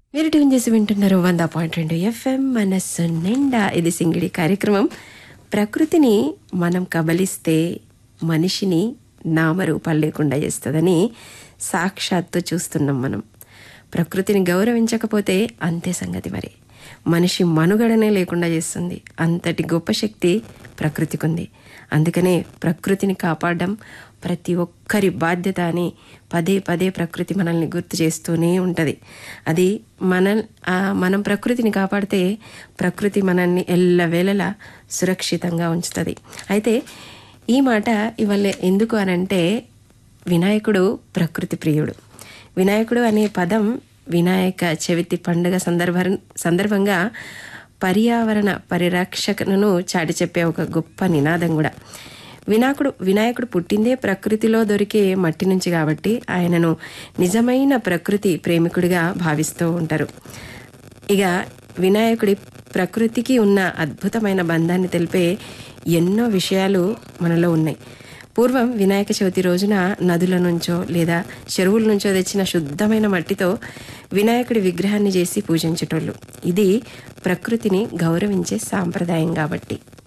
మీరు ట్యూన్ చేసి వింటున్నారు 100.2 ఎఫ్ఎం మనస్సు నిండా. ఇది సింగిడి కార్యక్రమం. ప్రకృతిని మనం కబలిస్తే మనిషిని నామరూపాలు లేకుండా చేస్తుందని సాక్షాత్తు చూస్తున్నాం మనం. ప్రకృతిని గౌరవించకపోతే అంతే సంగతి. మరి మనిషి మనుగడనే లేకుండా చేస్తుంది. అంతటి గొప్ప శక్తి ప్రకృతికి ఉంది. అందుకనే ప్రకృతిని కాపాడడం ప్రతి ఒక్కరి బాధ్యత అని పదే పదే ప్రకృతి మనల్ని గుర్తు చేస్తూనే ఉంటుంది. అది మనం ప్రకృతిని కాపాడితే ప్రకృతి మనల్ని ఎల్లవేళలా సురక్షితంగా ఉంచుతుంది. అయితే ఈ మాట ఇవాళ ఎందుకు అనంటే, వినాయకుడు ప్రకృతి ప్రియుడు. వినాయకుడు అనే పదం వినాయక చవితి పండుగ సందర్భంగా పర్యావరణ పరిరక్షణను చాటి చెప్పే ఒక గొప్ప నినాదం కూడా. వినాయకుడు పుట్టిందే ప్రకృతిలో దొరికే మట్టి నుంచి కాబట్టి ఆయనను నిజమైన ప్రకృతి ప్రేమికుడిగా భావిస్తూ ఉంటారు. ఇక వినాయకుడి ప్రకృతికి ఉన్న అద్భుతమైన బంధాన్ని తెలిపే ఎన్నో విషయాలు మనలో ఉన్నాయి. పూర్వం వినాయక చవితి రోజున నదుల నుంచో లేదా చెరువుల నుంచో తెచ్చిన శుద్ధమైన మట్టితో వినాయకుడి విగ్రహాన్ని చేసి పూజించేటోళ్ళు. ఇది ప్రకృతిని గౌరవించే సాంప్రదాయం కాబట్టి.